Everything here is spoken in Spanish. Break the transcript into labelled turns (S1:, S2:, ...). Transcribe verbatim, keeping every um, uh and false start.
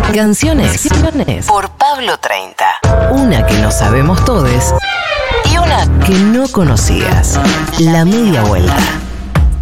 S1: Canciones por Pablo treinta. Una que no sabemos todos y una que no conocías. La media vuelta.